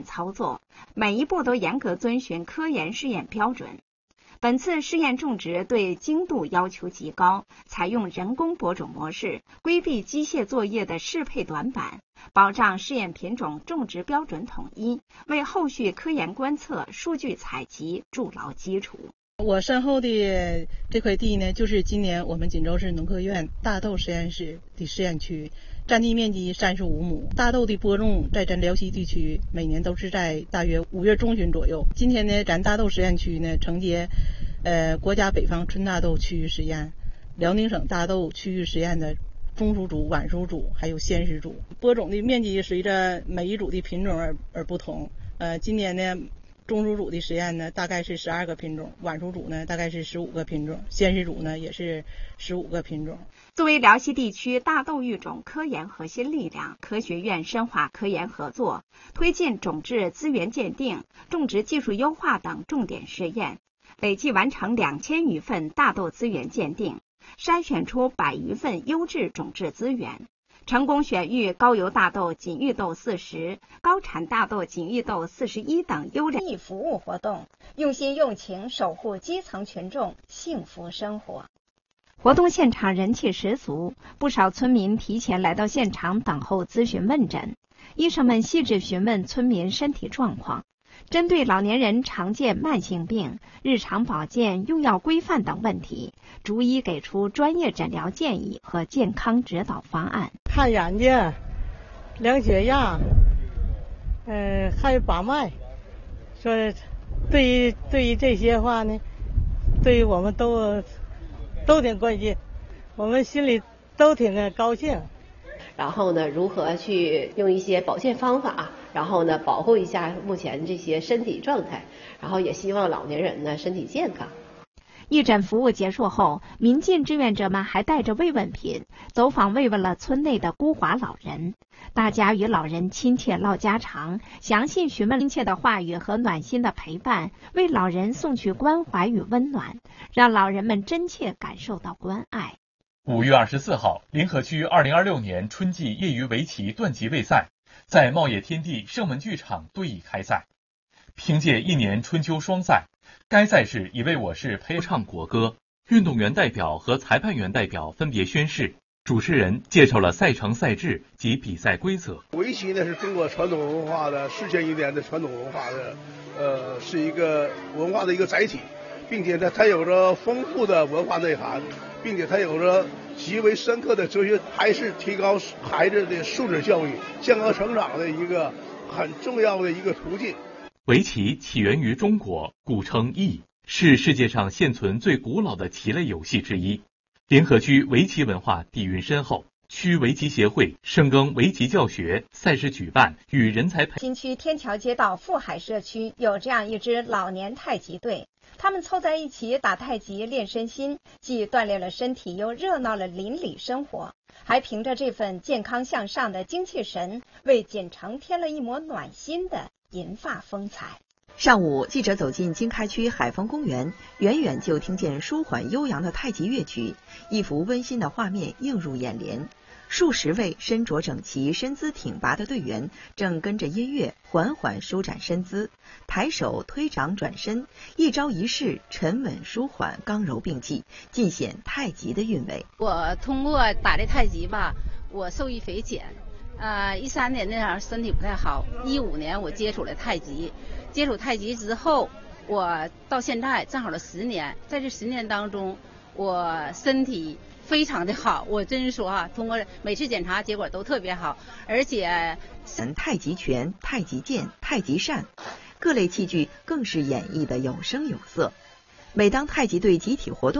操作，每一步都严格遵循科研试验标准。本次试验种植对精度要求极高，采用人工播种模式，规避机械作业的适配短板，保障试验品种种植标准统一，为后续科研观测、数据采集筑牢基础。 我身后的这块地呢，就是今年我们锦州市农科院大豆实验室的试验区，占地面积35亩。大豆的播种在咱辽西地区每年都是在大约5月中旬左右。今天呢，咱大豆实验区呢承接国家北方春大豆区域实验、辽宁省大豆区域实验的中熟组、晚熟组还有鲜食组。播种的面积随着每一组的品种而不同。今年呢，中熟组的实验呢，大概是12个品种，晚熟组呢大概是15个品种，鲜食组呢也是15个品种。 作为辽西地区大豆育种科研核心力量，科学院深化科研合作，推进种质资源鉴定、种植技术优化等重点试验，累计完成2000余份大豆资源鉴定，筛选出100余份优质种质资源。成功选育高邮大豆、锦玉豆40、高产大豆、锦玉豆41等优良服务活动，用心用情守护基层群众幸福生活。活动现场人气十足，不少村民提前来到现场等候咨询问诊，医生们细致询问村民身体状况，针对老年人常见慢性病、日常保健、用药规范等问题，逐一给出专业诊疗建议和健康指导方案。 看眼睛、量血压，还有把脉，说对于这些话呢，对于我们都挺关心，我们心里都挺高兴。 然后呢，如何去用一些保健方法，然后呢，保护一下目前这些身体状态，然后也希望老年人呢身体健康。 义诊服务结束后，民进志愿者们还带着慰问品走访慰问了村内的孤寡老人，大家与老人亲切唠家常，详细询问亲切的话语和暖心的陪伴，为老人送去关怀与温暖，让老人们真切感受到关爱。 5月24号，临河区2026年春季业余围棋段级位赛在茂野天地盛门剧场对弈开赛。凭借一年春秋双赛，该赛事已为我市培唱国歌，运动员代表和裁判员代表分别宣誓。主持人介绍了赛程、赛制及比赛规则。 围棋呢是中国传统文化的世界1年的传统文化的，是一个文化的一个载体，并且呢它有着丰富的文化内涵，并且它有着极为深刻的哲学，还是提高孩子的素质教育、健康成长的一个很重要的一个途径。 围棋起源于中国，古称弈，是世界上现存最古老的棋类游戏之一。临河区围棋文化底蕴深厚，区围棋协会深耕围棋教学、赛事举办与人才培。 新区天桥街道富海社区有这样一支老年太极队，他们凑在一起打太极练身心，既锻炼了身体，又热闹了邻里生活，还凭着这份健康向上的精气神，为锦城添了一抹暖心的银发风采。 上午，记者走进经开区海丰公园，远远就听见舒缓悠扬的太极乐曲，一幅温馨的画面映入眼帘。数十位身着整齐、身姿挺拔的队员正跟着音乐缓缓舒展身姿，抬手推掌转身，一招一式沉稳舒缓，刚柔并济，尽显太极的韵味。 我通过打这太极吧，我受益匪浅。13年那样身体不太好，15年我接触了太极，接触太极之后，我到现在正好了10年，在这10年当中，我身体非常的好，我真是说啊，通过每次检查结果都特别好，而且太极拳、太极剑、太极扇，各类器具更是演绎的有声有色。每当太极队集体活动